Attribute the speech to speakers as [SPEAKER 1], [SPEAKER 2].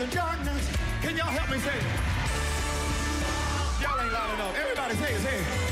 [SPEAKER 1] the darkness. Can y'all help me say it? Y'all ain't loud enough. Everybody say it, say it.